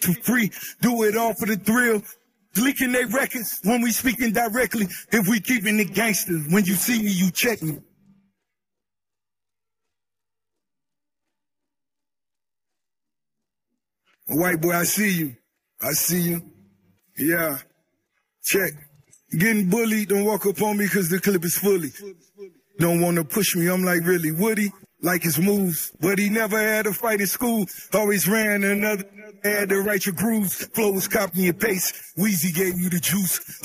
for free. Do it all for the thrill. Leaking their records when we speaking directly. If we keeping it gangsters, when you see me, you check me. White boy, I see you. I see you. Yeah. Check. Getting bullied, don't walk up on me because the clip is fully. Don't want to push me. I'm like, really, Woody? Like his moves. But he never had a fight in school. Always ran another. Had to write your grooves. Flow was copy and paste. Weezy gave you the juice.